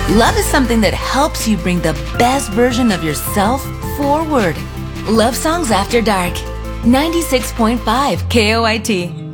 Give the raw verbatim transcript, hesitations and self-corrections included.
Love is something that helps you bring the best version of yourself forward. Love Songs After Dark, ninety-six point five K O I T.